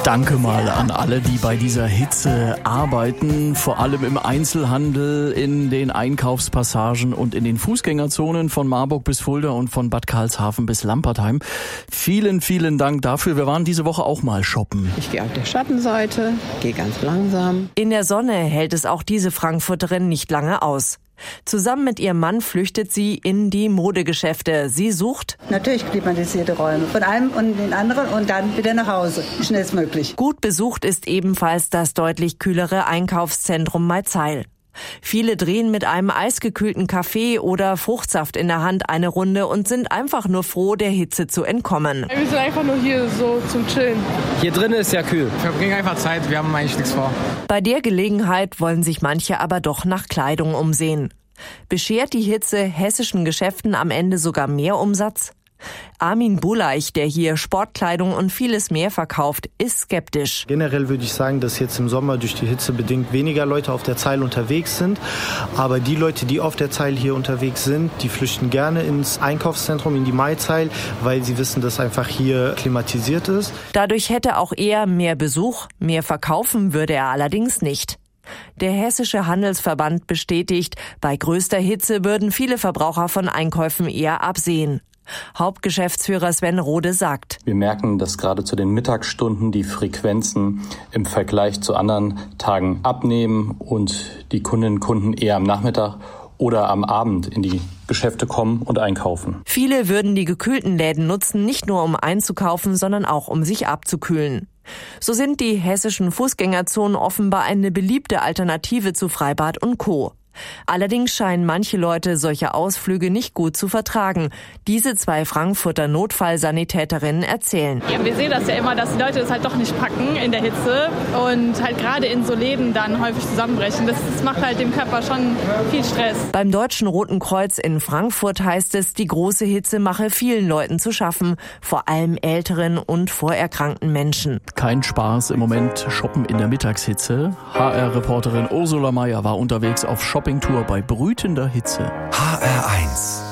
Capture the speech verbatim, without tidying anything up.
Danke mal an alle, die bei dieser Hitze arbeiten, vor allem im Einzelhandel, in den Einkaufspassagen und in den Fußgängerzonen von Marburg bis Fulda und von Bad Karlshafen bis Lampertheim. Vielen, vielen Dank dafür. Wir waren diese Woche auch mal shoppen. Ich gehe auf der Schattenseite, gehe ganz langsam. In der Sonne hält es auch diese Frankfurterin nicht lange aus. Zusammen mit ihrem Mann flüchtet sie in die Modegeschäfte. Sie sucht natürlich klimatisierte Räume, von einem und den anderen und dann wieder nach Hause, schnellstmöglich. Gut besucht ist ebenfalls das deutlich kühlere Einkaufszentrum Maizheil. Viele drehen mit einem eisgekühlten Kaffee oder Fruchtsaft in der Hand eine Runde und sind einfach nur froh, der Hitze zu entkommen. Wir sind einfach nur hier so zum Chillen. Hier drin ist ja kühl. Wir verbringen einfach Zeit, wir haben eigentlich nichts vor. Bei der Gelegenheit wollen sich manche aber doch nach Kleidung umsehen. Beschert die Hitze hessischen Geschäften am Ende sogar mehr Umsatz? Armin Bulaich, der hier Sportkleidung und vieles mehr verkauft, ist skeptisch. Generell würde ich sagen, dass jetzt im Sommer durch die Hitze bedingt weniger Leute auf der Zeil unterwegs sind. Aber die Leute, die auf der Zeil hier unterwegs sind, die flüchten gerne ins Einkaufszentrum, in die Maizeil, weil sie wissen, dass einfach hier klimatisiert ist. Dadurch hätte auch er mehr Besuch, mehr verkaufen würde er allerdings nicht. Der Hessische Handelsverband bestätigt, bei größter Hitze würden viele Verbraucher von Einkäufen eher absehen. Hauptgeschäftsführer Sven Rode sagt: Wir merken, dass gerade zu den Mittagsstunden die Frequenzen im Vergleich zu anderen Tagen abnehmen und die Kundinnen und Kunden eher am Nachmittag oder am Abend in die Geschäfte kommen und einkaufen. Viele würden die gekühlten Läden nutzen, nicht nur um einzukaufen, sondern auch um sich abzukühlen. So sind die hessischen Fußgängerzonen offenbar eine beliebte Alternative zu Freibad und Co. Allerdings scheinen manche Leute solche Ausflüge nicht gut zu vertragen. Diese zwei Frankfurter Notfallsanitäterinnen erzählen. Ja, wir sehen das ja immer, dass die Leute das halt doch nicht packen in der Hitze und halt gerade in so Läden dann häufig zusammenbrechen. Das, das macht halt dem Körper schon viel Stress. Beim Deutschen Roten Kreuz in Frankfurt heißt es, die große Hitze mache vielen Leuten zu schaffen, vor allem älteren und vorerkrankten Menschen. Kein Spaß im Moment shoppen in der Mittagshitze. H R-Reporterin Ursula Mayer war unterwegs auf Shoppingtour bei brütender Hitze. H R eins